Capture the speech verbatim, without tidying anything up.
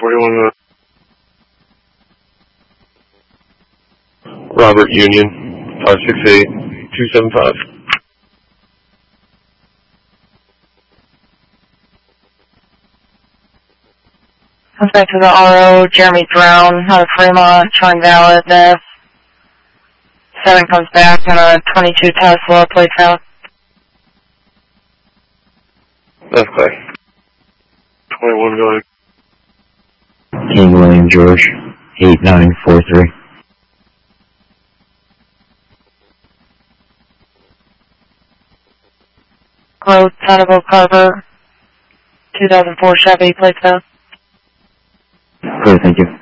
forty-one. Robert Union, five six eight, two seven five. Comes back to the R O, Jeremy Brown, out of Fremont, showing valid. The seven comes back on a twenty-two Tesla, plates out. That's clear. twenty-one going. King William George, eight nine four three. Road, Son of Oak Harbor, two thousand four Chevy, plates out. Great, thank you.